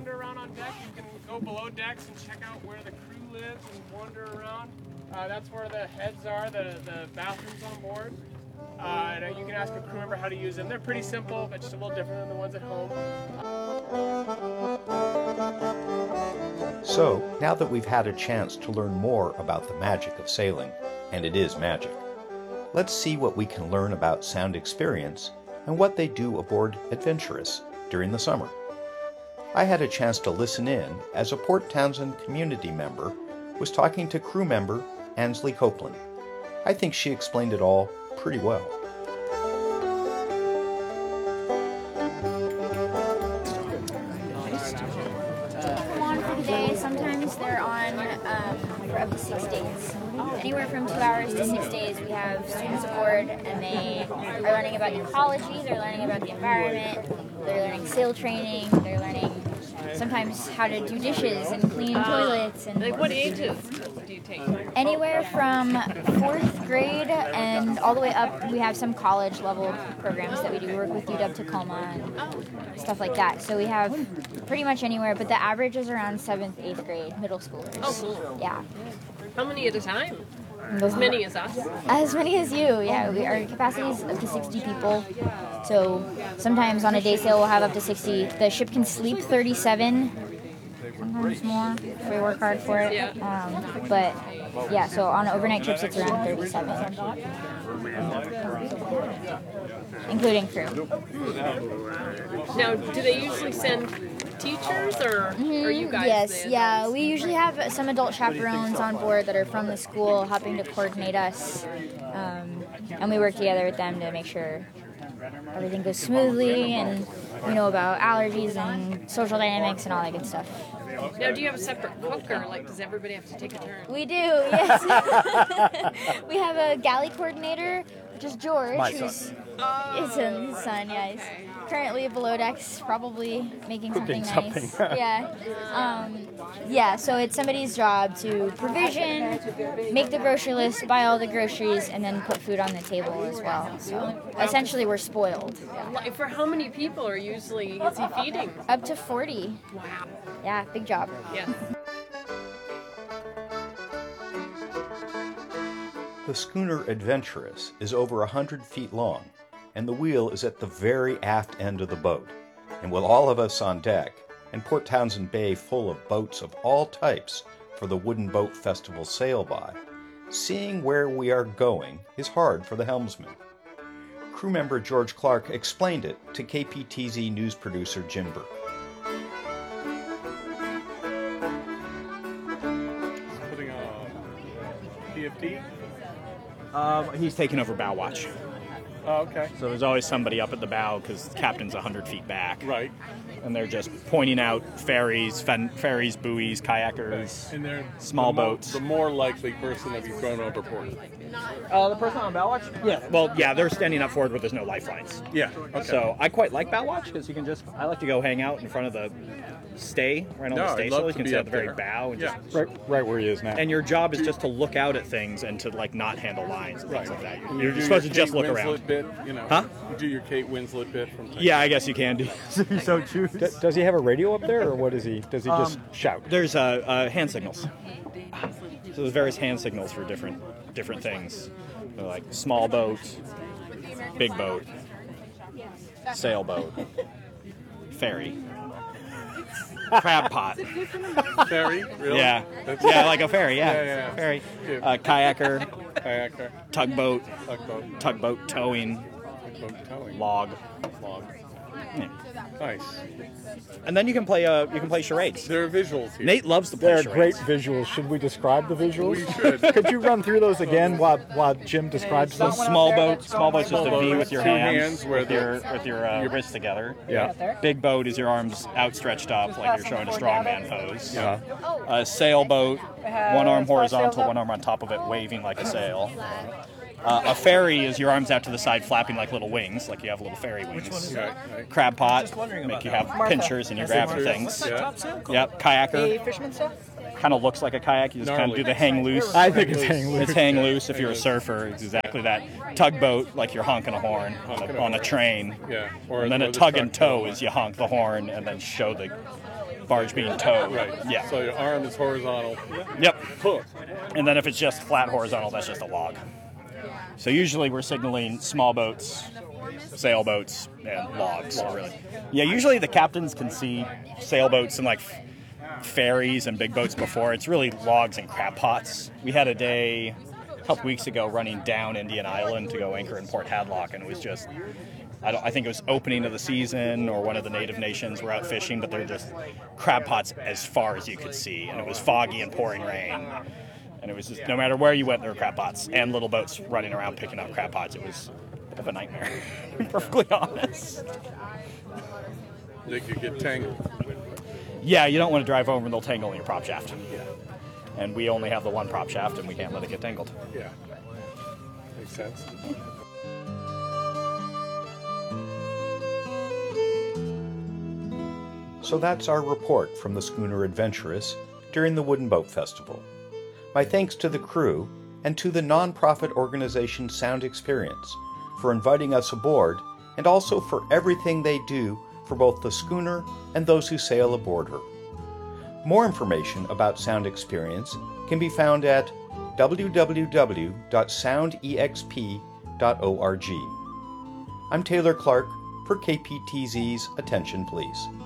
wander around on deck. You can go below decks and check out where the crew lives and wander around. That's where the heads are, the bathrooms on board. And you can ask a crew member how to use them. They're pretty simple, but just a little different than the ones at home. So, now that we've had a chance to learn more about the magic of sailing, and it is magic, let's see what we can learn about Sound Experience and what they do aboard Adventurous during the summer. I had a chance to listen in as a Port Townsend community member was talking to crew member Ansley Copeland. I think she explained it all pretty well. On for the day. Sometimes they're on for up to 6 days. Anywhere from 2 hours to 6 days. We have students aboard, and they are learning about ecology. They're learning about the environment. They're learning sail training. They're learning sometimes how to do dishes and clean toilets. And like what ages do you take? Anywhere from 4th grade and all the way up. We have some college level programs that we do. We work with UW Tacoma and stuff like that. So we have pretty much anywhere, but the average is around 7th, 8th grade, middle schoolers. Oh, cool. Yeah. How many at a time? As many as us? As many as you, yeah. Our capacity is up to 60 people. So sometimes on a day sail we'll have up to 60. The ship can sleep 37, sometimes more if we work hard for it. But yeah, so on overnight trips it's around 37. Including crew. Now, do they usually send teachers or you guys? Yes, yeah. We usually have some adult chaperones on board that are from the school helping to coordinate us. And we work together with them to make sure everything goes smoothly, and we know about allergies and social dynamics and all that good stuff. Now, do you have a separate cook, or like does everybody have to take a turn? We do, yes. We have a galley coordinator, which is George, who's his son, yeah. He's currently below decks, probably making something nice. Yeah, so it's somebody's job to provision, make the grocery list, buy all the groceries, and then put food on the table as well. So essentially we're spoiled. Like, for how many people is he feeding? Up to 40. Wow. Yeah, big job. Yeah. The schooner Adventurous is over 100 feet long, and the wheel is at the very aft end of the boat. And with all of us on deck, and Port Townsend Bay full of boats of all types for the Wooden Boat Festival sail by, seeing where we are going is hard for the helmsman. Crew member George Clark explained it to KPTZ news producer Jim Burke. Putting a PFD? He's taking over bow watch. Oh, okay. So there's always somebody up at the bow because the captain's 100 feet back. Right. And they're just pointing out ferries, buoys, kayakers, And they're small boats. The more likely person to be thrown overboard. The person on bow watch? Yeah. Well, yeah, they're standing up forward where there's no lifelines. Yeah. Okay. So I quite like bow watch because I like to go hang out in front of the stay, right on the stay, so you can sit at the very bow and just right where he is now. And your job is just to look out at things and to like not handle lines and things like that. And You're you do supposed to your just Kate look Winslet around. Bit, you know, Huh? You do your Kate Winslet bit from time Yeah, I guess you can do. So choose. Does he have a radio up there, or what is he? Does he just shout? There's hand signals. So there's various hand signals for different things. They're like small boat, big boat, sailboat, ferry, crab pot. Ferry? Really? Yeah, That's yeah, like a ferry. Yeah, Yeah. ferry. Yeah. Kayaker, Tugboat. tugboat towing, Towing. log. Yeah. Nice. And then you can play charades. There are visuals here. Nate loves to play There are charades. great visuals. Should we describe the visuals? We should. Could you run through those again while Jim describes them? Small boat's just a V with your Two hands, hands where with your wrists together. Yeah. Big boat is your arms outstretched up like you're showing a strongman pose. Yeah. A sailboat, one arm horizontal, one arm on top of it, waving like a sail. A ferry is your arms out to the side, flapping like little wings, like you have little fairy wings. Right. Crab pot, make you have pinchers and you grab for things. Yeah. Yep. Kayaker. Fisherman stuff? kind of looks like a kayak. You just kind of do the hang loose. I think it's hang loose. It's hang loose if you're a surfer. It's exactly that. Tugboat, like you're honking a horn on a train. Yeah. And then a tug and tow is you honk the horn and then show the barge being towed. Right. Yeah. So your arm is horizontal. Yep. And then if it's just flat horizontal, that's just a log. So usually we're signaling small boats, sailboats, and logs. Really. Yeah, usually the captains can see sailboats and like ferries and big boats before. It's really logs and crab pots. We had a day a couple weeks ago running down Indian Island to go anchor in Port Hadlock, and it was just, I think it was opening of the season or one of the native nations were out fishing, but they're just crab pots as far as you could see, and it was foggy and pouring rain. And it was just, no matter where you went, there were crab pots and little boats running around picking up crab pots. It was a bit of a nightmare, to be perfectly honest. They could get tangled. Yeah, you don't want to drive over and they'll tangle in your prop shaft. And we only have the one prop shaft and we can't let it get tangled. Yeah. Makes sense. So that's our report from the schooner Adventurous during the Wooden Boat Festival. My thanks to the crew and to the non-profit organization Sound Experience for inviting us aboard, and also for everything they do for both the schooner and those who sail aboard her. More information about Sound Experience can be found at www.soundexp.org. I'm Taylor Clark for KPTZ's Attention Please.